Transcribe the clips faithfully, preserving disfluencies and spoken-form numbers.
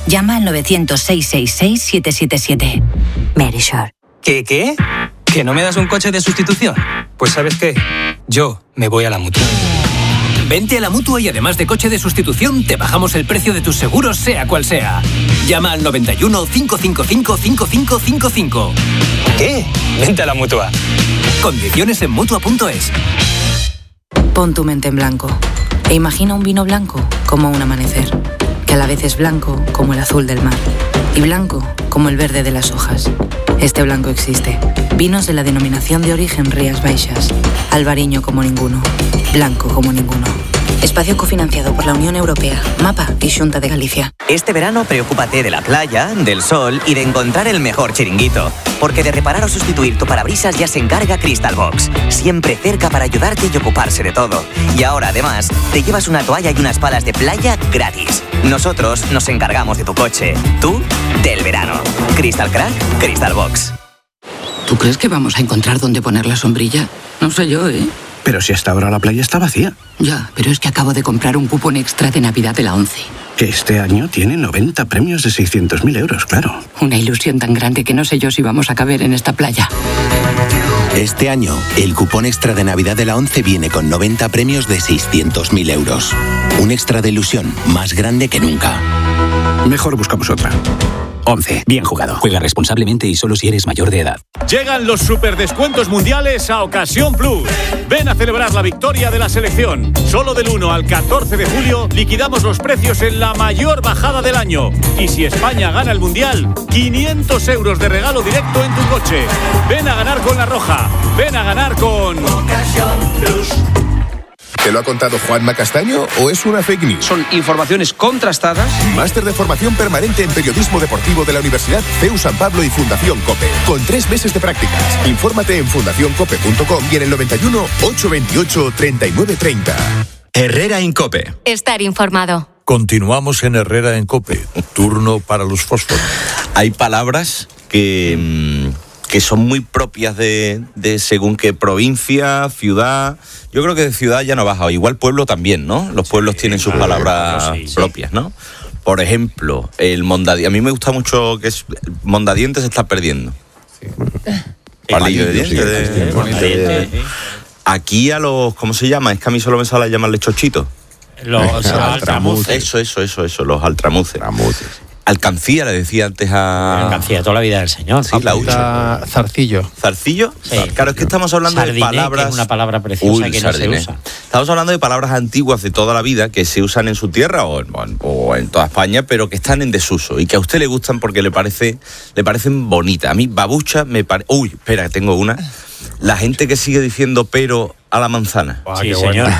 Llama al novecientos, seiscientos sesenta y seis, siete siete siete. Merisure. ¿Qué, qué? ¿Que no me das un coche de sustitución? Pues ¿sabes qué? Yo me voy a la Mutua. Vente a la Mutua y además de coche de sustitución, te bajamos el precio de tus seguros, sea cual sea. Llama al noventa y uno, cinco cinco cinco, cinco cinco cinco cinco. ¿Qué? Vente a la Mutua. Condiciones en Mutua punto es. Pon tu mente en blanco e imagina un vino blanco como un amanecer, que a la vez es blanco como el azul del mar y blanco como el verde de las hojas. Este blanco existe. Vinos de la denominación de origen Rías Baixas. Albariño como ninguno. Blanco como ninguno. Espacio cofinanciado por la Unión Europea, MAPA y Xunta de Galicia. Este verano preocúpate de la playa, del sol y de encontrar el mejor chiringuito. Porque de reparar o sustituir tu parabrisas ya se encarga Crystal Box. Siempre cerca para ayudarte y ocuparse de todo. Y ahora además te llevas una toalla y unas palas de playa gratis. Nosotros nos encargamos de tu coche. Tú, del verano. Crystal Crack, Crystal Box. ¿Tú crees que vamos a encontrar dónde poner la sombrilla? No sé yo, ¿eh? Pero si hasta ahora la playa está vacía. Ya, pero es que acabo de comprar un cupón extra de Navidad de la ONCE. Que este año tiene noventa premios de seiscientos mil euros, claro. Una ilusión tan grande que no sé yo si vamos a caber en esta playa. Este año, el cupón extra de Navidad de la ONCE viene con noventa premios de seiscientos mil euros. Un extra de ilusión más grande que nunca. Mejor buscamos otra. ONCE. Bien jugado. Juega responsablemente y solo si eres mayor de edad. Llegan los superdescuentos mundiales a Ocasión Plus. Ven a celebrar la victoria de la selección. Solo del uno al catorce de julio liquidamos los precios en la mayor bajada del año. Y si España gana el mundial, quinientos euros de regalo directo en tu coche. Ven a ganar con La Roja. Ven a ganar con Ocasión Plus. ¿Te lo ha contado Juanma Castaño o es una fake news? Son informaciones contrastadas. Máster de formación permanente en periodismo deportivo de la Universidad C E U San Pablo y Fundación COPE. Con tres meses de prácticas. Infórmate en fundación cope punto com y en el noventa y uno, ochocientos veintiocho, treinta y nueve treinta. Herrera en COPE. Estar informado. Continuamos en Herrera en COPE. Turno para los fósforos. Hay palabras que... que son muy propias de, de según qué provincia, ciudad. Yo creo que de ciudad ya no baja, igual pueblo también, ¿no? Los pueblos sí, tienen sus claro, palabras sí, propias, ¿no? Por ejemplo, el mondadiente. A mí me gusta mucho que es mondadiente se está perdiendo. Sí. Palillo de diente. De, de, aquí a los, ¿cómo se llama? Es que a mí solo me sale llamarle chochitos. Los altramuces. Eso, eso, eso, eso, los altramuces. Alcancía, le decía antes a... Alcancía, toda la vida del señor. Sí, la ucha. Zarcillo. ¿Zarcillo? Sí. Claro, es que estamos hablando sardiné, de palabras... que es una palabra preciosa Uy, que no sardiné. se usa. Estamos hablando de palabras antiguas de toda la vida que se usan en su tierra o en, o en toda España, pero que están en desuso y que a usted le gustan porque le parece le parecen bonitas. A mí, babucha, me parece... Uy, espera, tengo una. La gente que sigue diciendo pero a la manzana. Ah, sí, señor.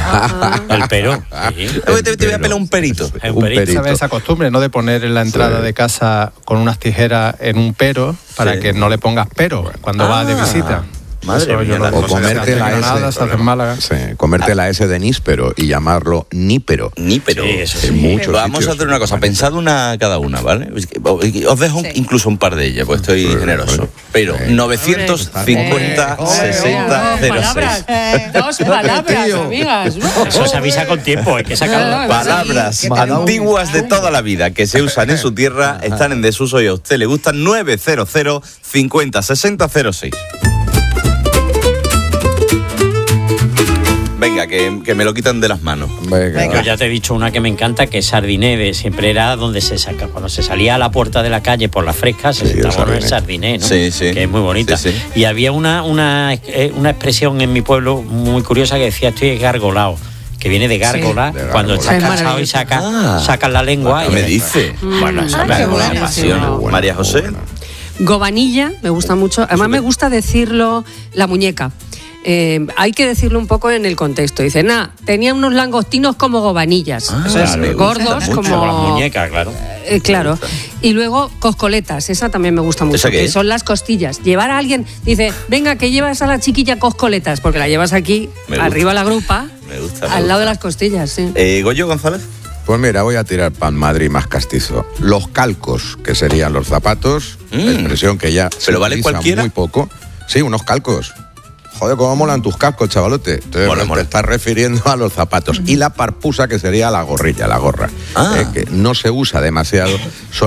El pero. Sí. El te, te voy a pelar un perito. Un, un perito. ¿Sabes esa costumbre, no? De poner en la entrada sí. de casa con unas tijeras en un pero para sí. que no le pongas pero cuando ah. vas de visita. Madre Eso, mía, no o comerte la S, se hace en Málaga. Sí, comerte la S de níspero y llamarlo nípero. Nípero. Sí, eso sí. Muchos Vamos a hacer una cosa, pensad una cada una, ¿vale? Os dejo sí. incluso un par de ellas, pues estoy sí, generoso. Bueno, pero sí. novecientos cincuenta, sesenta, cero seis. Eh, dos palabras, amigas. Eso se avisa con tiempo, hay que sacarlo. Palabras antiguas de toda la vida que se usan en su tierra, están en desuso y a usted le gustan. Novecientos cincuenta, sesenta, cero seis. Venga, que, que me lo quitan de las manos. Venga. Yo ya te he dicho una que me encanta, que es sardiné, de siempre era donde se saca, cuando se salía a la puerta de la calle por la fresca, se sí, sentaba en el sardiné, ¿no? Sí, sí. Que es muy bonita. Sí, sí. Y había una, una, una expresión en mi pueblo muy curiosa que decía, estoy gargolado, que viene de gárgola, sí, de cuando estás sí, cansado y sacas ah, saca la lengua. ¿Qué me dice? Mm. Bueno, esa ah, es una pasión. María José. Gobanilla, me gusta mucho. Además me gusta decirlo, la muñeca. Eh, hay que decirlo un poco en el contexto. Dice, nah, tenía unos langostinos como gobanillas. Ah, Eso es, claro, gordos como... La muñeca, claro. Eh, claro. Y luego coscoletas, esa también me gusta mucho, que es? son las costillas. Llevar a alguien, dice, venga, que llevas a la chiquilla coscoletas, porque la llevas aquí, arriba la grupa, me gusta, me al gusta. lado de las costillas, sí. Eh, ¿Goyo González? Pues mira, voy a tirar pan Madrid más castizo. Los calcos, que serían los zapatos, mm. la expresión que ya ¿Pero se vale cualquiera? muy poco. Sí, unos calcos. Joder, cómo molan tus cascos, chavalote. Entonces, mola, te mola. estás refiriendo a los zapatos. Y la parpusa, que sería la gorrilla, la gorra. Ah. Eh, que no se usa demasiado.